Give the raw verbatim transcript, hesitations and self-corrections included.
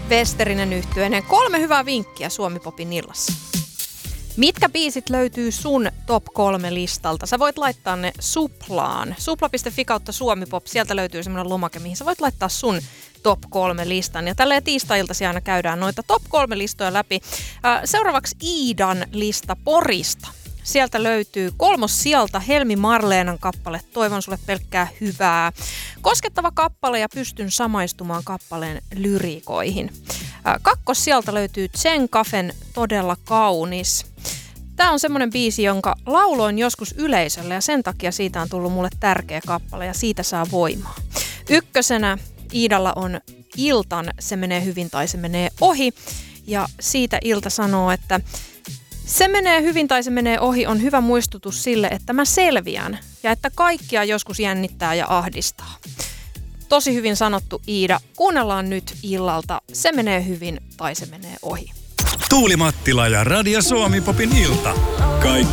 Westerinen yhtyeineen. Kolme hyvää vinkkiä Suomi-popin illassa. Mitkä biisit löytyy sun top kolme listalta? Sä voit laittaa ne Suplaan. Supla piste fi kautta Suomipop. Sieltä löytyy semmoinen lomake, mihin sä voit laittaa sun top kolme listan. Ja tälleen tiistai-iltasi aina käydään noita top kolme listoja läpi. Seuraavaksi Iidan lista Porista. Sieltä löytyy kolmos sieltä Helmi Marleenan kappale Toivon sulle pelkkää hyvää. Koskettava kappale ja pystyn samaistumaan kappaleen lyriikoihin. Kakkos sieltä löytyy Zen Cafen Todella kaunis. Tämä on semmoinen biisi, jonka lauloin joskus yleisölle ja sen takia siitä on tullut mulle tärkeä kappale ja siitä saa voimaa. Ykkösenä Iidalla on Iltan Se menee hyvin tai se menee ohi ja siitä Ilta sanoo, että se menee hyvin tai se menee ohi on hyvä muistutus sille, että mä selviän ja että kaikkia joskus jännittää ja ahdistaa. Tosi hyvin sanottu Iida. Kuunnellaan nyt illalta Se menee hyvin tai se menee ohi. Tuuli Mattila ja Radio Suomi Popin ilta. Kaikki